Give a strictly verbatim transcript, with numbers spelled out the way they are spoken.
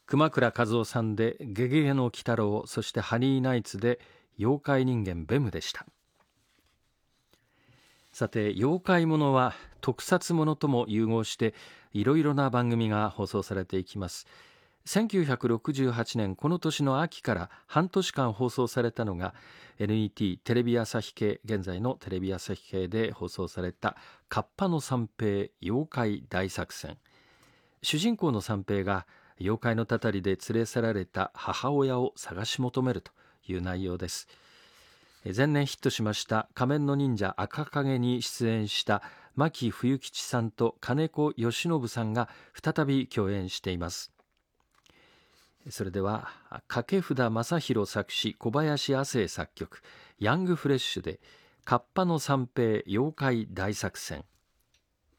熊倉和夫さんでゲゲゲの鬼太郎、そしてハニーナイツで妖怪人間ベムでした。さて、妖怪ものは特撮ものとも融合していろいろな番組が放送されていきます。せんきゅうひゃくろくじゅうはちねん、この年の秋から半年間放送されたのが エヌイーティー テレビ朝日系、現在のテレビ朝日系で放送されたカッパの三平妖怪大作戦。主人公の三平が妖怪のたたりで連れ去られた母親を探し求めるという内容です。前年ヒットしました仮面の忍者赤影に出演した牧冬吉さんと金子義信さんが再び共演しています。それでは掛札正宏作詞、小林亜生作曲、ヤングフレッシュでカッパの三平妖怪大作戦。